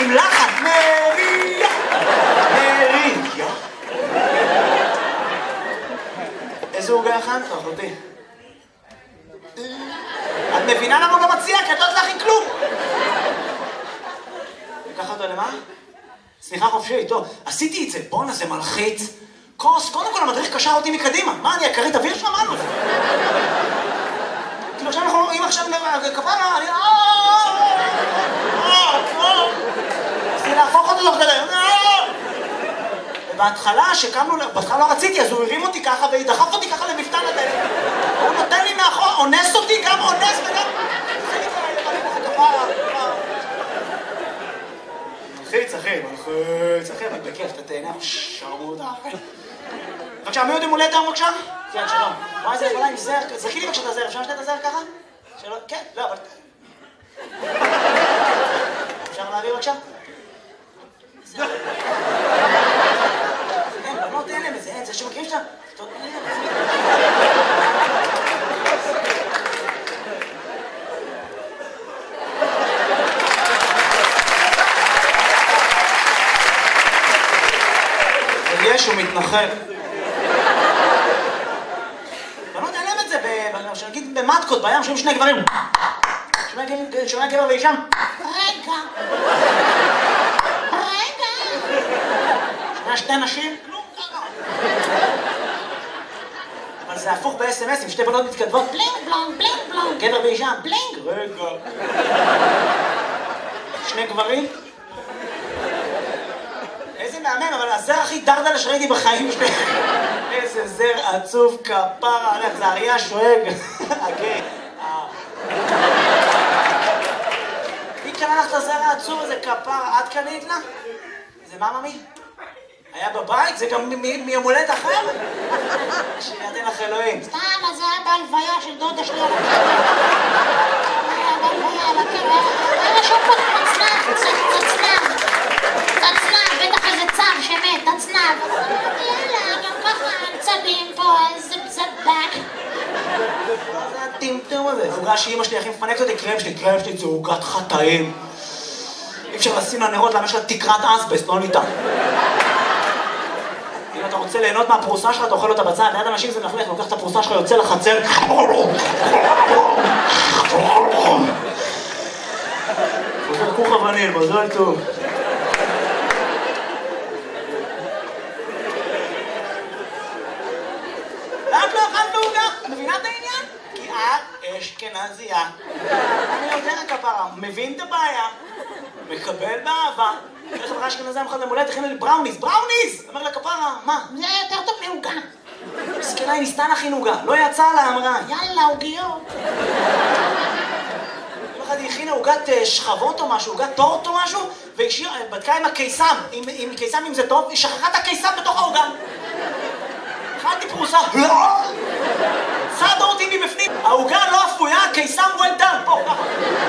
עם לחן. מריה. מריה. איזה עוגה הכנת, אחותי? את מבינה למה הוא לא מציע? כי את לא יודעת להכין כלום. לקח אותו למה? סליחה חופשי, טוב. עשיתי את זה, בואנה זה מלחיץ. כוס, קודם כל המדריך קשר אותי מקדימה. מה, אני הכרית אוויר שלו? מה לו? כאילו עכשיו אנחנו רואים עכשיו כפרה, אני... עשיתי להפוך אותו תוך כדי. ובהתחלה, שקמנו, בהתחלה לא רציתי, אז הוא הרים אותי ככה ודחף אותי ככה למפתן הדלת. הוא נותן לי מאחור, אונס אותי, גם אונס וגם... מלחיץ, אחי, אבל בכיף, אתה תהנה, שרמוט, אחי. בבקשה, מי עוד עם הולדת היום, בבקשה? כן, שלום. מה איזה יכולה עם זר? זכי לי בבקשה את הזר, אפשר לשתת את הזר ככה? שלום, כן, לא, אבל... אפשר להעביר בבקשה? זר. אין, בנות אין להם איזה, אין, זה שמכירים שאתה... יש, הוא מתנחל. בנות אין להם את זה, שנגיד במטקות, בים, שומעים שני גברים. שומע גבר ואישם. רגע. שומע שתי נשים. כלום ככה. אבל זה הפוך ב-SMS, עם שתי בנות מתכתבות. בלינג בלונג, בלינג בלונג. גבר ואישם. בלינג. רגע. שני גברים. איזה מהמם, אבל הזר הכי דרדלה שראיתי בחיים שלי. איזה זר עצוב כפרה, זה אריה שואג. אוקיי. מי קנה לך את הזר העצוב הזה כפרה? את קנית לה? זה מה ממי? היה בבית? זה גם מיום הולדת אחר? שיתן לך אלוהים. סתם, אז זה היה בהלוויה של דודה שלי על הקבר. היה בהלוויה על הקבר. היה רשום פה תצנב. בטח איזה צב שמת, תצנב. יאללה, גם ככה צבים פה, איזה בזבק. מה זה הטמטום הזה? זה עוגה שאמא שלי הכי מפנקת אותי, קרם שלי, זה עוגת חטאים. אי אפשר לשים לה נרות, למה יש לה תקרת אסבסט, לא ניתן. אם אתה רוצה ליהנות מהפרוסה שלך, אתה אוכל אותה בצד, ליד אנשים זה מלכלך, לוקח את הפרוסה שלך, יוצא לחצר. עושה כוך וניל, מזל טוב. למה לא אכלת בעוגה? מבינה את העניין? כי את אשכנזייה. אני יודע כפרה, מבין את הבעיה, מקבל באהבה. איך חברה אשכנזייה מחד למולדת, הכינה לי בראוניז. אומר לה כפרה, מה? זה יותר טוב מעוגה. מסכנה, היא ניסתה להכין עוגה, לא יצא לה, אמרה. יאללה, עוגיות. היא הכינה עוגת שכבות או משהו, עוגת טורט או משהו, והיא בדקה עם הקיסם, אם זה טוב, היא שכחה את הקיסם בתוך העוגה. אכלתי פרוסה, סעד אותי מבפנים, העוגה לא אפויה, הקיסם well done, פה, ככה.